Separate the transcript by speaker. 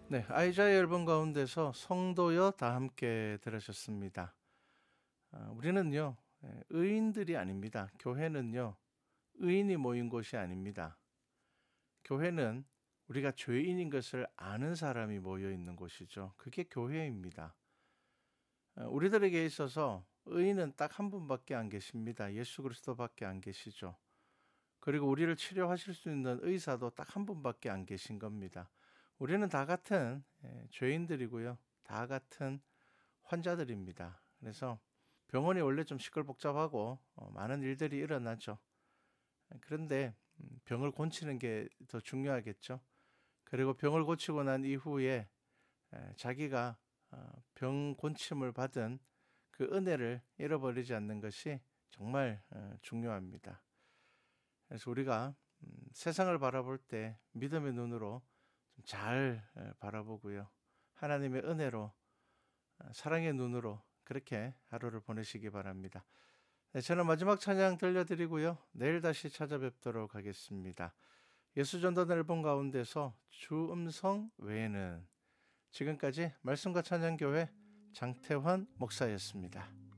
Speaker 1: 네, 아이자의 앨범 가운데서 성도여 다 함께 들으셨습니다. 우리는요, 의인들이 아닙니다. 교회는요, 의인이 모인 곳이 아닙니다. 교회는 우리가 죄인인 것을 아는 사람이 모여 있는 곳이죠. 그게 교회입니다. 우리들에게 있어서 의인은 딱 한 분밖에 안 계십니다. 예수 그리스도밖에 안 계시죠. 그리고 우리를 치료하실 수 있는 의사도 딱 한 분밖에 안 계신 겁니다. 우리는 다 같은 죄인들이고요. 다 같은 환자들입니다. 그래서 병원이 원래 좀 시끌복잡하고 많은 일들이 일어나죠. 그런데 병을 고치는 게 더 중요하겠죠. 그리고 병을 고치고 난 이후에 자기가 병 고침을 받은 그 은혜를 잃어버리지 않는 것이 정말 중요합니다. 그래서 우리가 세상을 바라볼 때 믿음의 눈으로 좀 잘 바라보고요. 하나님의 은혜로 사랑의 눈으로 그렇게 하루를 보내시기 바랍니다. 네, 저는 마지막 찬양 들려드리고요. 내일 다시 찾아뵙도록 하겠습니다. 예수전도 앨범 가운데서 주 음성 외에는 지금까지 말씀과 찬양교회 장태환 목사였습니다.